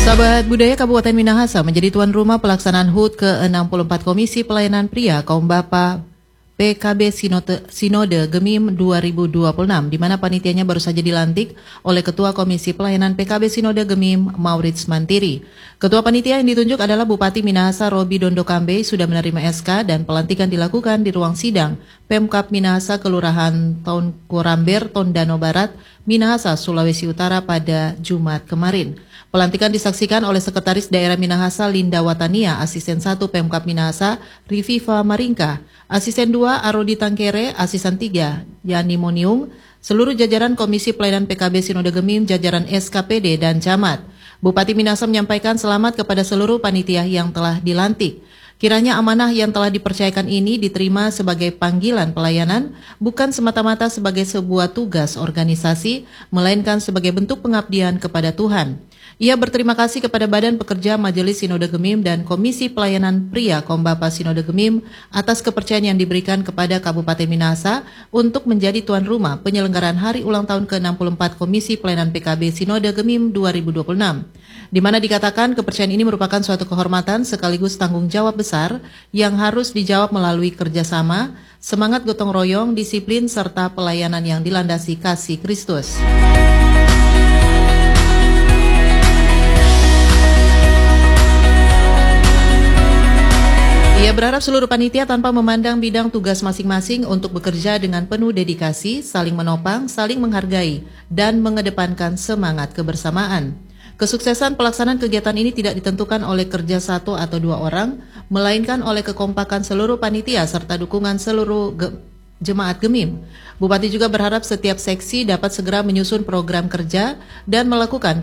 Sahabat Budaya Kabupaten Minahasa menjadi tuan rumah pelaksanaan HUT ke-64 Komisi Pelayanan Pria Kaum Bapa PKB Sinode Gemim 2026, di mana panitianya baru saja dilantik oleh Ketua Komisi Pelayanan PKB Sinode Gemim Maurits Mantiri. Ketua panitia yang ditunjuk adalah Bupati Minahasa Robi Dondokambe sudah menerima SK dan pelantikan dilakukan di ruang sidang Pemkab Minahasa Kelurahan Taun Kuramber, Tondano Barat, Minahasa, Sulawesi Utara pada Jumat kemarin. Pelantikan disaksikan oleh Sekretaris Daerah Minahasa Linda Watania, Asisten 1 Pemkab Minahasa Riviva Maringka, Asisten 2 Arodi Tangkere, Asisten 3 Yani Moniung, seluruh jajaran Komisi Pelayanan PKB Sinode Gemim, jajaran SKPD dan Camat. Bupati Minahasa menyampaikan selamat kepada seluruh panitia yang telah dilantik. Kiranya amanah yang telah dipercayakan ini diterima sebagai panggilan pelayanan, bukan semata-mata sebagai sebuah tugas organisasi, melainkan sebagai bentuk pengabdian kepada Tuhan. Ia berterima kasih kepada Badan Pekerja Majelis Sinode Gemim dan Komisi Pelayanan Pria Kaum Bapa Sinode Gemim atas kepercayaan yang diberikan kepada Kabupaten Minahasa untuk menjadi tuan rumah penyelenggaraan Hari Ulang Tahun ke-64 Komisi Pelayanan PKB Sinode Gemim 2026, di mana dikatakan kepercayaan ini merupakan suatu kehormatan sekaligus tanggung jawab besar yang harus dijawab melalui kerjasama, semangat gotong royong, disiplin, serta pelayanan yang dilandasi kasih Kristus. Ia berharap seluruh panitia tanpa memandang bidang tugas masing-masing untuk bekerja dengan penuh dedikasi, saling menopang, saling menghargai, dan mengedepankan semangat kebersamaan. Kesuksesan pelaksanaan kegiatan ini tidak ditentukan oleh kerja satu atau dua orang, melainkan oleh kekompakan seluruh panitia serta dukungan seluruh jemaat Gemim. Bupati juga berharap setiap seksi dapat segera menyusun program kerja dan melakukan